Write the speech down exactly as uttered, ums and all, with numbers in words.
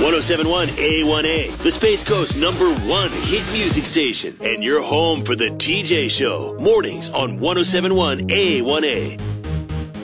seven one A one A, the Space Coast number one hit music station, and your home for the T J Show, mornings on one oh seven one A one A.